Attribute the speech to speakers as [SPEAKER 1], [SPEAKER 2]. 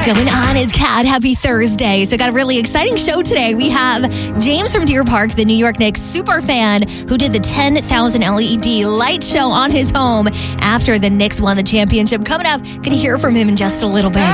[SPEAKER 1] Going on, it's Kat. Happy Thursday. So got a really exciting show today. We have James from Deer Park, the New York Knicks super fan who did the 10,000 LED light show on his home after the Knicks won the championship. Coming up, gonna hear from him in just a little bit.